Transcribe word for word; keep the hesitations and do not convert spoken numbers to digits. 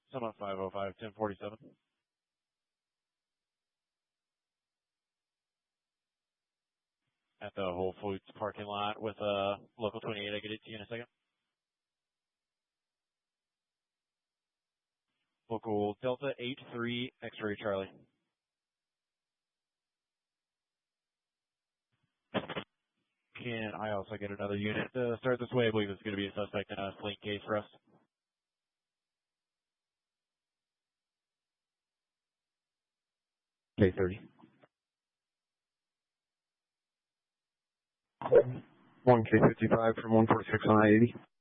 Someone five oh five, ten forty-seven. At the Whole Foods parking lot with uh, local twenty-eight. I'll get it to you in a second. Local Delta eight three X-ray Charlie. Can I also get another unit to start this way? I believe it's going to be a suspect in a slate case for us. K thirty. one K fifty-five from one forty-six on I eighty.